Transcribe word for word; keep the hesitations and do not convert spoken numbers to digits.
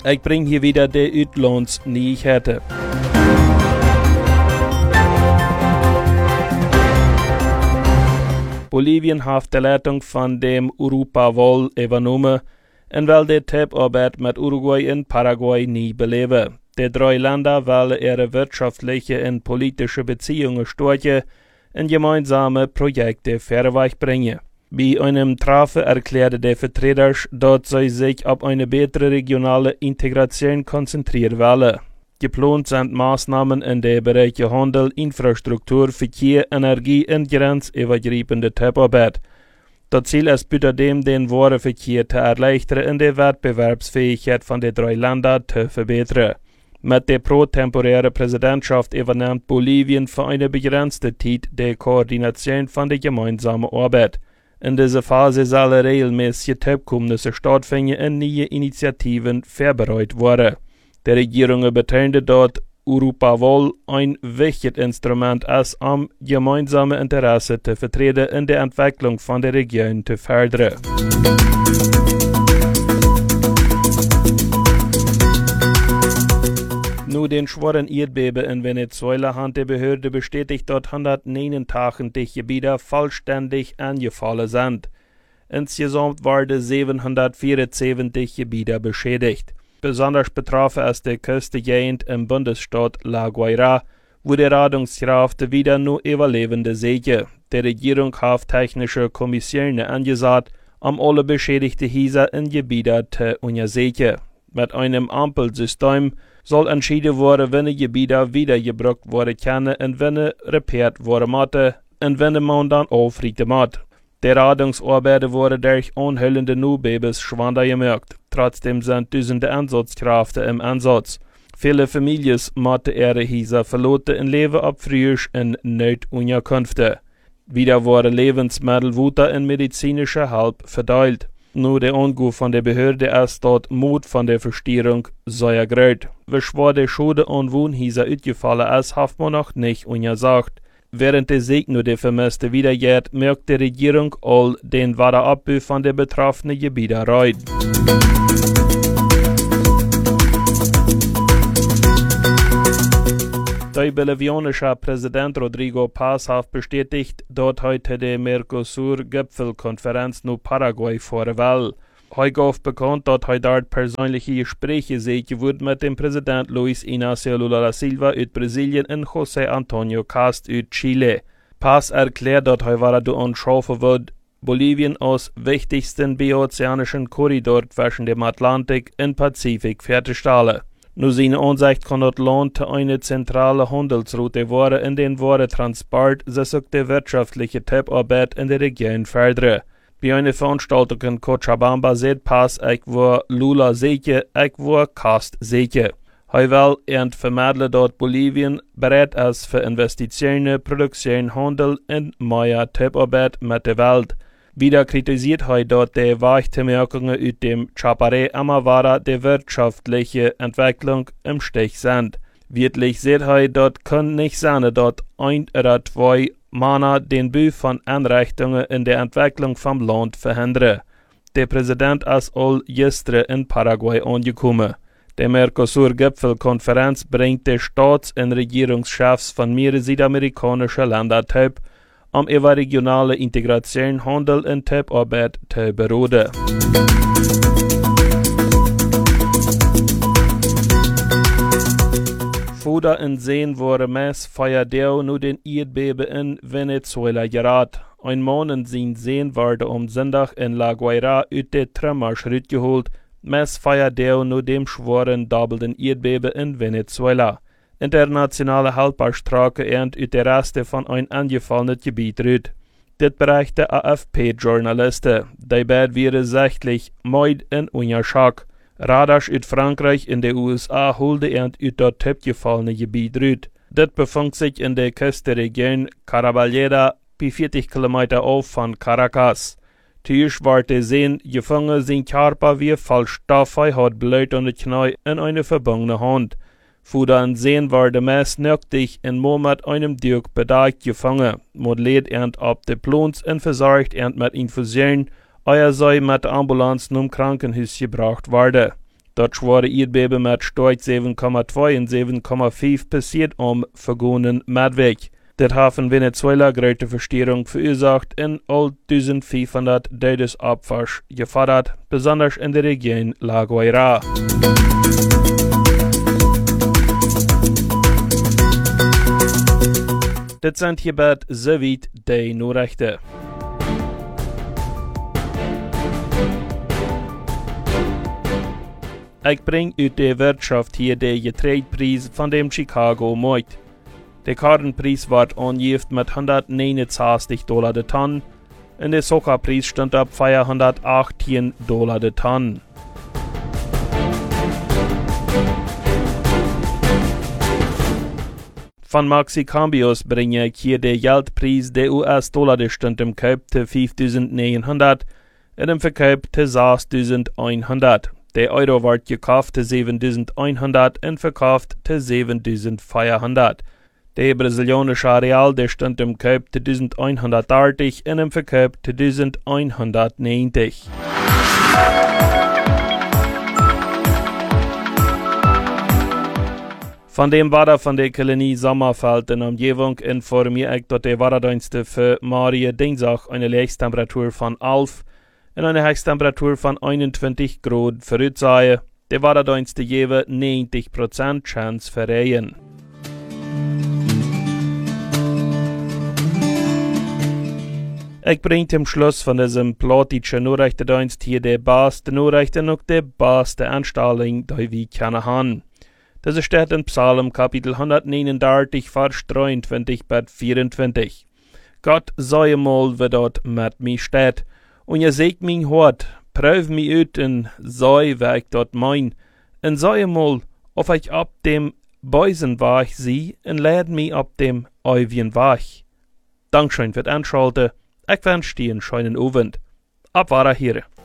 Ich bring hier wieder de Ütlons, nie ich hätte. Bolivien hat die Leitung von dem Europa-Wall übernommen, en wel de Tipparbeit mit Uruguay und Paraguay nie beleben. Die drei Länder wollen ihre wirtschaftliche und politische Beziehungen stärken und gemeinsame Projekte vorwärts bringen. Bei einem Treffen erklärte der Vertreter, dass sie sich auf eine bessere regionale Integration konzentrieren wollen. Geplant sind Maßnahmen in den Bereichen Handel, Infrastruktur, Verkehr, Energie und grenzübergreifende Tipparbeit. Das Ziel ist außerdem, den Warenverkehr zu erleichtern und die Wettbewerbsfähigkeit von den drei Ländern zu verbessern. Mit der pro-temporären Präsidentschaft übernimmt Bolivien für eine begrenzte Zeit die Koordination von der gemeinsamen Arbeit. In dieser Phase sollen regelmäßige Tippkommnisse stattfinden und neue Initiativen vorbereitet werden. Die Regierung betonte, dass Europa-Wall ein wichtiges Instrument ist, um gemeinsame Interessen zu vertreten und die Entwicklung von der Region zu fördern. Nur den schweren Erdbeben in Venezuela hat die Behörde bestätigt, dass hundertneunundachtzig Gebiete vollständig angefallen sind. Insgesamt waren siebenhundertvierundsiebzig Gebiete beschädigt. Besonders betroffen ist die Küstengegend im Bundesstaat La Guaira, wo die Rettungskräfte wieder nur Überlebende sehen. Die Regierung hat technische Kommissionen angesagt, um alle beschädigten Häuser in Gebieten zu untersuchen. Mit einem Ampelsystem soll entschieden werden, wenn Gebiete wiedergebraucht werden können und wenn repariert werden müssen und wenn man dann aufrichten muss. Die Rettungsarbeiten wurden durch anhellende Nubebens schwander gemerkt. Trotzdem sind tausende Einsatzkräfte im Einsatz. Viele Familien mussten ihre Häuser verlassen und leben ab früh in Notunterkünften. Wieder wurden Lebensmittel, Wasser und medizinische Hilfe verteilt. Nur der Anruf von der Behörde ist dort Mut von der Verstärkung sehr groß. Wie schwer die Schäden an Wohnhäusern ausgefallen ist, hat man noch nicht untersucht. Während der Sieg nur der Vermisste wiedergeht, merkt die Regierung all den Wiederabbau von den betroffenen Gebieten rein. Der bolivianische Präsident Rodrigo Paz hat bestätigt, dass heute die Mercosur-Gipfelkonferenz nur Paraguay fahren will. Er gab bekannt, dass er dort persönliche Gespräche sicher wird mit dem Präsident Luis Inácio Lula da Silva aus Brasilien und José Antonio Cast aus Chile. Paz erklärt, dass er weiter anschauen wird, Bolivien als wichtigsten biozeanischen Korridor zwischen dem Atlantik und Pazifik fertigstellen. Nur seine Ansicht kann das Land eine zentrale Handelsroute werden, in den Warentransport sich die wirtschaftliche Tipparbeit in der Region fördern. Bei einer Veranstaltung in Cochabamba sieht Paz, ich war Lula sicher, ich war Cast sicher. Er will und vermitteln, dass Bolivien bereit ist für Investitionen, Produktion, Handel und mehr Tipparbeit mit der Welt. Wieder kritisiert er, dass die Weichmerkungen aus dem Chapare immer weiter die wirtschaftliche Entwicklung im Stich sind. Wirklich sieht er, dass kann nicht sein, dass ein oder zwei Männer den Bau von Einrichtungen in der Entwicklung vom Land verhindern. Der Präsident ist all gestern in Paraguay angekommen. Die Mercosur-Gipfelkonferenz bringt die Staats- und Regierungschefs von mehreren südamerikanischen Ländern zusammen, um über regionale Integration, Handel und Tipparbeit zu beraten. Fuder und Seen waren meist feierdeu nur den Erdbeben in Venezuela geraten. Ein Mann in seinen Seen wurde am Sonntag in La Guaira aus der Trümmer geholt, meist feierdeu nur dem schweren, doppelten Erdbeben in Venezuela. Internationale Hilfsstraße ernt aus der Reste von ein angefallenes Gebiet rüt. Das berichten A F P-Journalisten. Dabei wäre sichtlich Meid und Unschock. Radars aus Frankreich in den U S A holte ernt aus das tippgefallene Gebiet rüt. Das befindet sich in der Küstenregion Caraballeda, vierzig Kilometer auf von Caracas. Tisch war der Sehen gefangen, sein Körper wie voll Stoff, er hat Blut an den Knie in eine verbundene Hand. Fuder und Sehen war der meist nötig in Mo mit einem Dirk bedeckt gefangen. Mod lädt ernt ab de Plons und versorgt ernt mit Infusionen, er sei mit der Ambulanz zum Krankenhaus gebracht worden. Dat schwere Erdbeben mit Stärke sieben Komma zwei und sieben Komma fünf passiert am vergangenen Mittwoch. Das haben Venezuela große Verstörung verursacht und all eintausendfünfhundert Todesopfer gefordert, besonders in der Region La Guaira. Das sind hierbei soweit die Nachrichten. Ich bring uit de Wirtschaft hier de Getreidepreis von dem Chicago Markt. Der Kartenpreis wird angegeven mit hundertneunundzwanzig Dollar de Tonne und der Zuckerpreis stand auf vierhundertachtzehn Dollar de Tonne. Von Maxi-Cambios bringe ich hier der Geldpreis der U S-Dollar, der stand im Kauf zu fünftausendneunhundert und im Verkauf zu sechstausendeinhundert. Der Euro wird gekauft zu siebentausendeinhundert und verkauft zu siebentausendvierhundert. Der brasilianische Real, der stand im Kauf zu elfhundertachtzig und im Verkauf zu elfhundertneunzig. Von dem Wetter von der Kolonie Sommerfeld in Umgebung informiere ich, dass der Wetterdienste für Marie Dienstag eine Höchsttemperatur von elf und eine Höchsttemperatur von einundzwanzig Grad voraussagen. Der Wetterdienste geben neunzig Prozent Chance für Regen. Ich bringe zum Schluss von diesem plattischen Nachrichtendienst hier die beste Nachrichten und die beste Anstellung, die wir können haben. Das steht in Psalm Kapitel hundertneununddreißig, Vers dreiundzwanzig bis vierundzwanzig. Gott sei mal, wie dort mit mir steht. Und ihr seht mein Hort, prüf mich ut und sei, wer ich dort mein. Und sei mal, ob ich ab dem Bösen Weg sie und lehrt mich ab dem ewigen Weg. Dankeschön für das Anschalten. Ich wünsche dir einen schönen Abend. Abwahre hier.